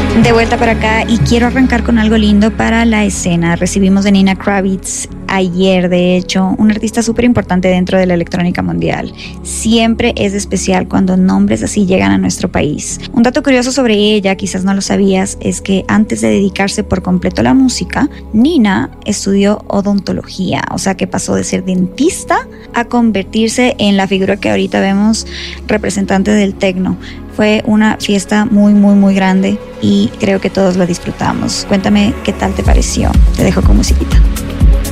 De vuelta por acá y quiero arrancar con algo lindo para la escena. Recibimos de Nina Kraviz ayer, de hecho, un artista súper importante dentro de la electrónica mundial. Siempre es especial cuando nombres así llegan a nuestro país. Un dato curioso sobre ella, quizás no lo sabías, es que antes de dedicarse por completo a la música, Nina estudió odontología, o sea que pasó de ser dentista a convertirse en la figura que ahorita vemos representante del techno. Fue una fiesta muy, muy, muy grande y creo que todos lo disfrutamos. Cuéntame qué tal te pareció. Te dejo con musiquita.